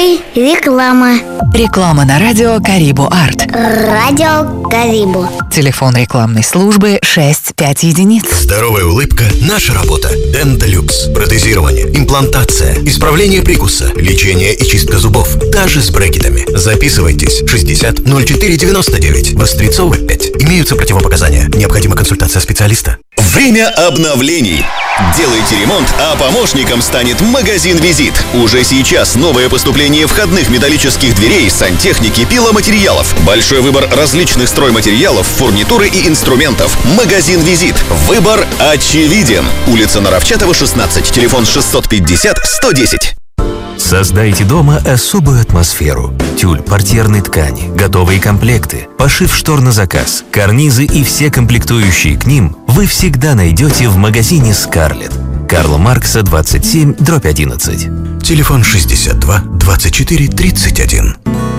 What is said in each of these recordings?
теперь реклама. Реклама на радио Карибу Арт. Радио Карибу. Телефон рекламной службы 65 единиц. Здоровая улыбка – наша работа. Денталюкс. Протезирование, имплантация, исправление прикуса, лечение и чистка зубов. Даже с брекетами. Записывайтесь. 60 04 99. Вострецова 5. Имеются противопоказания. Необходима консультация специалиста. Время обновлений. Делайте ремонт, а помощником станет магазин «Визит». Уже сейчас новое поступление входных металлических дверей, сантехники, пиломатериалов. Большой выбор различных стройматериалов, фурнитуры и инструментов. Магазин «Визит». Выбор очевиден. Улица Наровчатова, 16. Телефон 650 110. Создайте дома особую атмосферу. Тюль, портьерной ткани, готовые комплекты, пошив штор на заказ, карнизы и все комплектующие к ним вы всегда найдете в магазине «Скарлетт». Карла Маркса, 27/11. Телефон 62 24 31.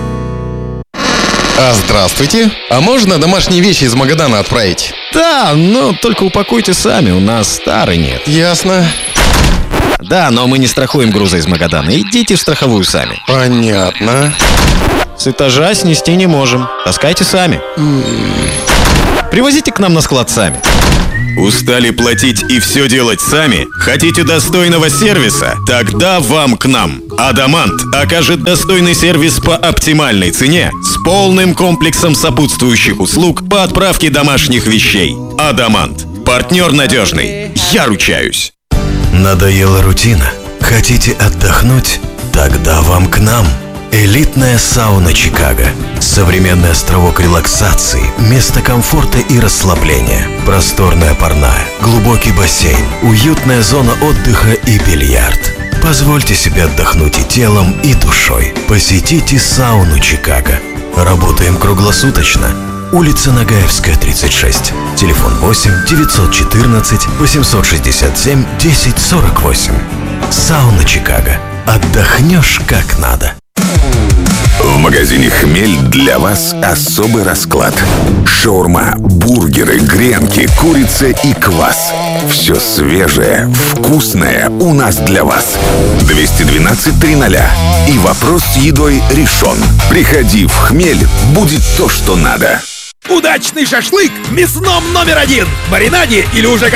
Здравствуйте. А можно домашние вещи из Магадана отправить? Да, но только упакуйте сами, у нас старый нет. Ясно. Да, но мы не страхуем грузы из Магадана. Идите в страховую сами. Понятно. С этажа снести не можем. Таскайте сами. Привозите к нам на склад сами. Устали платить и все делать сами? Хотите достойного сервиса? Тогда вам к нам. Адамант окажет достойный сервис по оптимальной цене с полным комплексом сопутствующих услуг по отправке домашних вещей. Адамант. Партнер надежный. Я ручаюсь. Надоела рутина? Хотите отдохнуть? Тогда вам к нам. Элитная сауна Чикаго. Современный островок релаксации, место комфорта и расслабления. Просторная парная, глубокий бассейн, уютная зона отдыха и бильярд. Позвольте себе отдохнуть и телом, и душой. Посетите сауну Чикаго. Работаем круглосуточно. Улица Нагаевская, 36. Телефон 8 914 867 1048. Сауна Чикаго. Отдохнешь как надо. В магазине «Хмель» для вас особый расклад. Шаурма, бургеры, гренки, курица и квас. Все свежее, вкусное у нас для вас. 212 300. И вопрос с едой решен. Приходи в «Хмель», будет то, что надо. Удачный шашлык в мясном номер 1. В маринаде или уже